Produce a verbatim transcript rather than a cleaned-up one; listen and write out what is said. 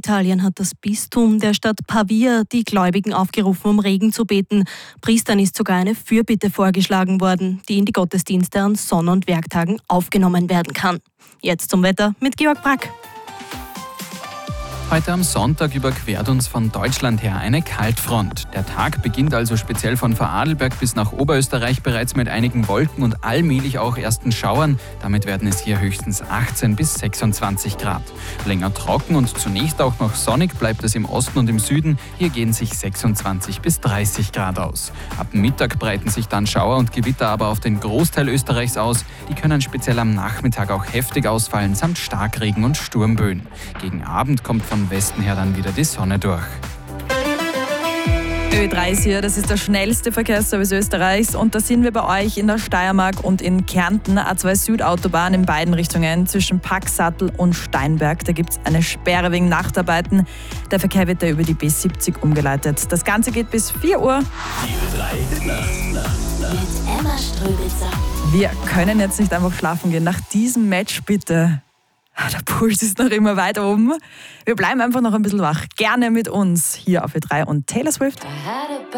Italien hat das Bistum der Stadt Pavia die Gläubigen aufgerufen, um Regen zu beten. Priestern ist sogar eine Fürbitte vorgeschlagen worden, die in die Gottesdienste an Sonn- und Werktagen aufgenommen werden kann. Jetzt zum Wetter mit Georg Brack. Heute am Sonntag überquert uns von Deutschland her eine Kaltfront. Der Tag beginnt also speziell von Vorarlberg bis nach Oberösterreich bereits mit einigen Wolken und allmählich auch ersten Schauern. Damit werden es hier höchstens achtzehn bis sechsundzwanzig Grad. Länger trocken und zunächst auch noch sonnig bleibt es im Osten und im Süden. Hier gehen sich sechsundzwanzig bis dreißig Grad aus. Ab Mittag breiten sich dann Schauer und Gewitter aber auf den Großteil Österreichs aus. Die können speziell am Nachmittag auch heftig ausfallen, samt Starkregen und Sturmböen. Gegen Abend kommt von Westen her dann wieder die Sonne durch. Ö drei ist hier, das ist der schnellste Verkehrsservice Österreichs und da sind wir bei euch in der Steiermark und in Kärnten. A zwei Südautobahn in beiden Richtungen zwischen Packsattel und Steinberg. Da gibt es eine Sperre wegen Nachtarbeiten. Der Verkehr wird da über die B siebzig umgeleitet. Das Ganze geht bis vier Uhr. Die drei mit Emma Ströbitzer. Wir können jetzt nicht einfach schlafen gehen. Nach diesem Match bitte. Der Puls ist noch immer weit oben. Wir bleiben einfach noch ein bisschen wach. Gerne mit uns hier auf Ö drei und Taylor Swift.